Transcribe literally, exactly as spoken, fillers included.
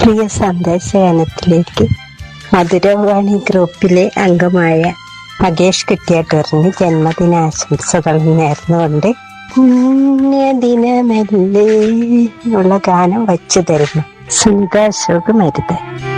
പ്രിയ സന്ദേശഗാനത്തിലേക്ക് മധുരവാണി ഗ്രൂപ്പിലെ അംഗമായ മകേഷ് കുറ്റ്യാട്ടൂരിന് ജന്മദിനാശംസകൾ നേർന്നുകൊണ്ട് പുണ്യദിനമല്ലേ ഉള്ള ഗാനം വച്ചു തരുന്നു. സുനിത അശോക് മരുത്.